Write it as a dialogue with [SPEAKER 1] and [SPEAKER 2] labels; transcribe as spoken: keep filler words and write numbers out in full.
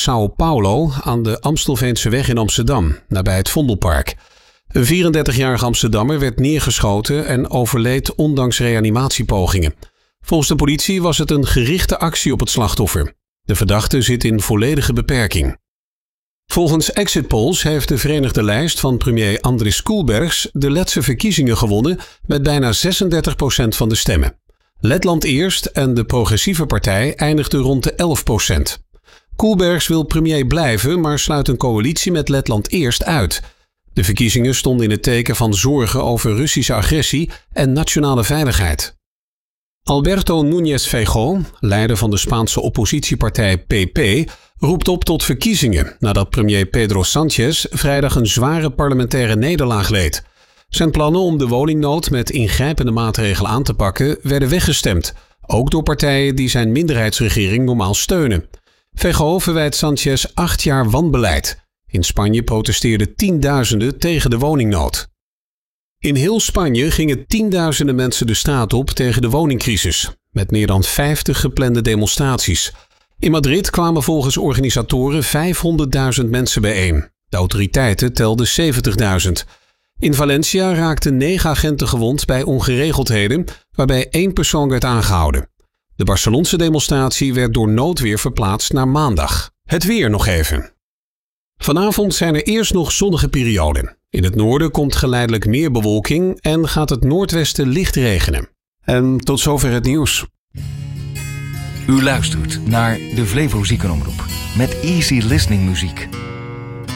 [SPEAKER 1] Sao Paulo aan de Amstelveenseweg in Amsterdam, nabij het Vondelpark. Een vierendertigjarige Amsterdammer werd neergeschoten en overleed ondanks reanimatiepogingen. Volgens de politie was het een gerichte actie op het slachtoffer. De verdachte zit in volledige beperking. Volgens exit polls heeft de Verenigde Lijst van premier Andris Koelbergs de Letse verkiezingen gewonnen met bijna zesendertig procent van de stemmen. Letland Eerst en de progressieve partij eindigden rond de elf procent. Koelbergs wil premier blijven, maar sluit een coalitie met Letland Eerst uit. De verkiezingen stonden in het teken van zorgen over Russische agressie en nationale veiligheid. Alberto Núñez Feijóo, leider van de Spaanse oppositiepartij P P, roept op tot verkiezingen nadat premier Pedro Sánchez vrijdag een zware parlementaire nederlaag leed. Zijn plannen om de woningnood met ingrijpende maatregelen aan te pakken werden weggestemd, ook door partijen die zijn minderheidsregering normaal steunen. Feijóo verwijt Sánchez acht jaar wanbeleid. In Spanje protesteerden tienduizenden tegen de woningnood. In heel Spanje gingen tienduizenden mensen de straat op tegen de woningcrisis, met meer dan vijftig geplande demonstraties. In Madrid kwamen volgens organisatoren vijfhonderdduizend mensen bijeen. De autoriteiten telden zeventigduizend. In Valencia raakten negen agenten gewond bij ongeregeldheden, waarbij één persoon werd aangehouden. De Barcelonse demonstratie werd door noodweer verplaatst naar maandag. Het weer nog even. Vanavond zijn er eerst nog zonnige perioden. In het noorden komt geleidelijk meer bewolking en gaat het noordwesten licht regenen. En tot zover het nieuws.
[SPEAKER 2] U luistert naar de Flevo Ziekenomroep met easy listening muziek.